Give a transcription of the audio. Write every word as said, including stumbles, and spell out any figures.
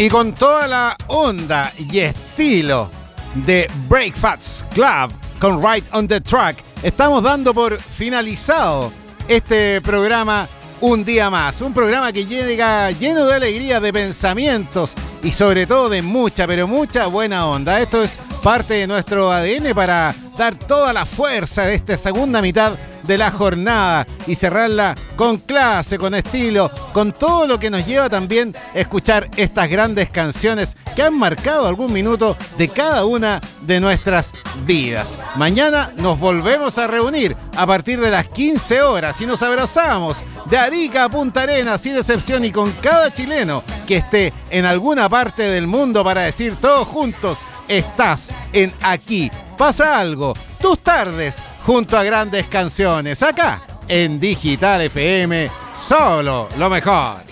Y con toda la onda y estilo de Breakfast Club con Right on the Track, estamos dando por finalizado este programa un día más. Un programa que llega lleno de alegría, de pensamientos y sobre todo de mucha, pero mucha buena onda. Esto es parte de nuestro A D N para dar toda la fuerza de esta segunda mitad de la jornada y cerrarla con clase, con estilo, con todo lo que nos lleva también a escuchar estas grandes canciones que han marcado algún minuto de cada una de nuestras vidas. Mañana nos volvemos a reunir a partir de las quince horas y nos abrazamos de Arica a Punta Arenas, sin excepción, y con cada chileno que esté en alguna parte del mundo para decir todos juntos: estás en Aquí Pasa Algo, tus tardes junto a grandes canciones, acá en Digital F M, solo lo mejor.